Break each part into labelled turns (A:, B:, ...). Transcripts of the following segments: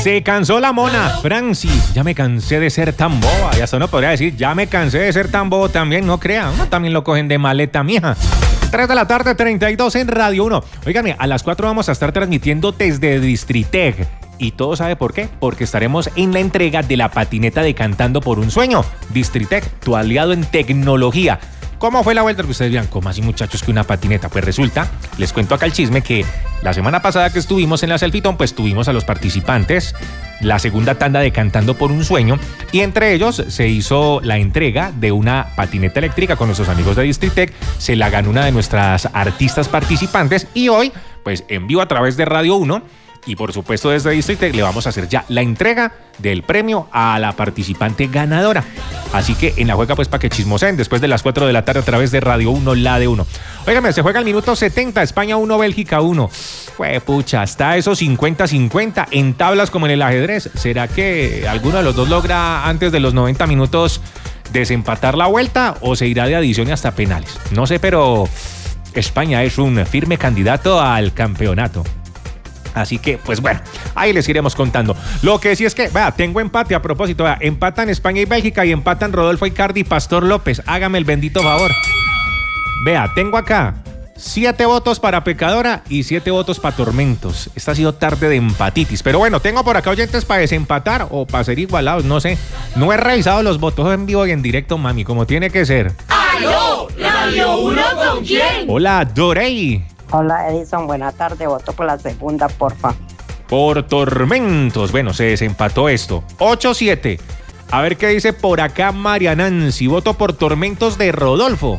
A: Se cansó la mona. Franci, ya me cansé de ser tan boba. Y hasta uno podría decir, ya me cansé de ser tan bobo también. No crean, uno también lo cogen de maleta, mija. 3 de la tarde, 32 en Radio 1. Óigame, a las 4 vamos a estar transmitiendo desde Distritec. ¿Y todo sabe por qué? Porque estaremos en la entrega de la patineta de Cantando por un Sueño. Distritec, tu aliado en tecnología. ¿Cómo fue la vuelta? Que ustedes vean, ¿cómo así, muchachos, que una patineta? Pues resulta, les cuento acá el chisme, que la semana pasada que estuvimos en la Selfitón, pues tuvimos a los participantes la segunda tanda de Cantando por un Sueño, y entre ellos se hizo la entrega de una patineta eléctrica con nuestros amigos de Distritec. Se la ganó una de nuestras artistas participantes, y hoy, pues en vivo a través de Radio 1, y por supuesto desde Distritec, le vamos a hacer ya la entrega del premio a la participante ganadora. Así que en la juega, pues, para que chismoseen después de las 4 de la tarde a través de Radio 1, la de 1. Óigame, se juega el minuto 70, España 1, Bélgica 1. Pucha, está eso 50-50 en tablas como en el ajedrez. ¿Será que alguno de los dos logra antes de los 90 minutos desempatar la vuelta o se irá de adición y hasta penales? No sé, pero España es un firme candidato al campeonato. Así que, pues bueno, ahí les iremos contando. Lo que sí es que, vea, tengo empate a propósito, vea, empatan España y Bélgica y empatan Rodolfo Icardi y Pastor López. Hágame el bendito favor. Vea, tengo acá 7 votos para Pecadora y 7 votos para Tormentos. Esta ha sido tarde de empatitis. Pero bueno, tengo por acá oyentes para desempatar o para ser igualados, no sé. No he revisado los votos en vivo y en directo, mami, como tiene que ser.
B: ¡Aló! ¿Radio 1 con quién?
A: Hola, Dorey.
C: Hola Edison, buena tarde, voto por la segunda, porfa.
A: Por Tormentos, bueno, se desempató esto. 8-7. A ver qué dice por acá María Nancy. Voto por Tormentos de Rodolfo.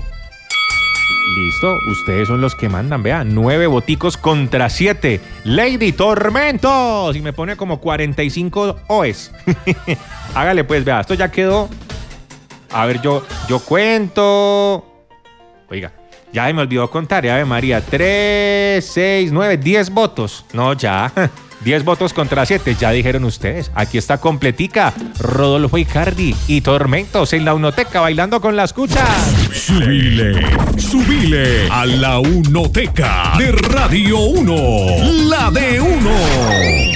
A: Listo, ustedes son los que mandan, vea. 9 voticos contra 7. Lady Tormentos. Y me pone como 45 OEs. Hágale pues, vea, esto ya quedó. A ver, yo cuento. Oiga. Ya se me olvidó contar, Ave María. 3, 6, 9, 10 votos. No, ya. 10 votos contra 7, ya dijeron ustedes. Aquí está completica. Rodolfo Icardi y Tormentos en la Unoteca bailando con las cuchas.
D: Subile a la Unoteca de Radio 1. La de 1.